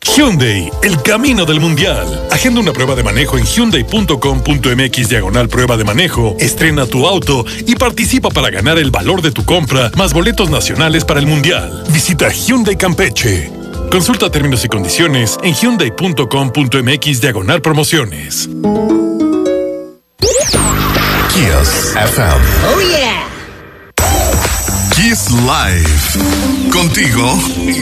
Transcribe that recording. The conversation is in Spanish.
Hyundai, el camino del mundial. Agenda una prueba de manejo en hyundai.com.mx/prueba de manejo. Estrena tu auto y participa para ganar el valor de tu compra más boletos nacionales para el mundial. Visita Hyundai Campeche. Consulta términos y condiciones en hyundai.com.mx/promociones. Kiss FM. Oh yeah. Kiss Live. Contigo